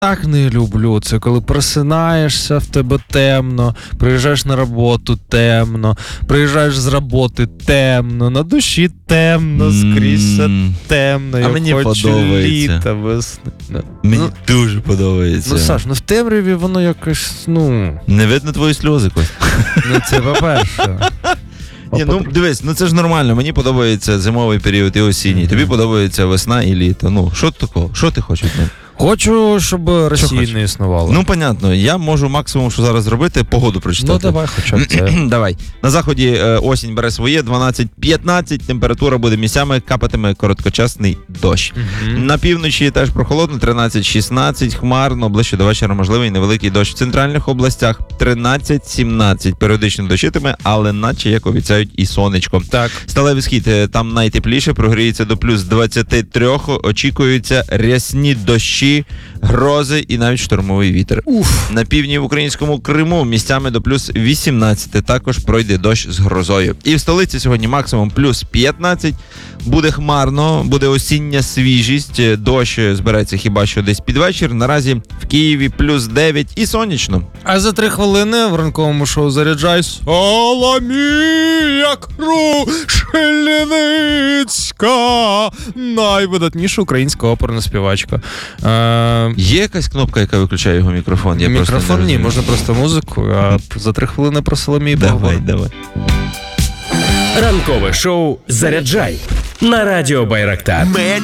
так не люблю. Це коли просинаєшся, в тебе темно, приїжджаєш на роботу темно, приїжджаєш з роботи темно, на душі темно, скрізь все темно. А мені подобається. Літа, весни. Мені дуже подобається. Ну, Саш, в темряві воно якось, Не видно твої сльози, Кость. це по-перше. Ні, дивись, це ж нормально. Мені подобається зимовий період і осінній. Тобі подобається весна і літо. Що такого? Що ти хочеш? Хочу, щоб Росії не існувало. Понятно. Я можу максимум, що зараз зробити, погоду прочитати. Давай хоча б це. Давай. На заході осінь бере своє, 12-15, температура буде місцями, капатиме короткочасний дощ. На півночі теж прохолодно, 13-16, хмарно, ближче до вечора можливий невеликий дощ. В центральних областях 13-17, періодично дощитиме, але наче, як обіцяють, і сонечко. Так. Сталевий схід, там найтепліше, прогріється до плюс 23, очікуються рясні дощі, грози і навіть штормовий вітер. На півдні в українському Криму місцями до плюс 18, також пройде дощ з грозою. І в столиці сьогодні максимум плюс 15, буде хмарно, буде осіння свіжість, дощ збереться хіба що десь під вечір. Наразі в Києві плюс 9 і сонячно. А за 3 хвилини в ранковому шоу «Заряджай» Соломія Крушельницька, найвидатніша українська оперна співачка. Є якась кнопка, яка виключає його мікрофон? Мікрофон ні, можна просто музику, а за 3 хвилини про Соломію поговоримо. Давай. Ранкове шоу «Заряджай» на радіо Байрактар.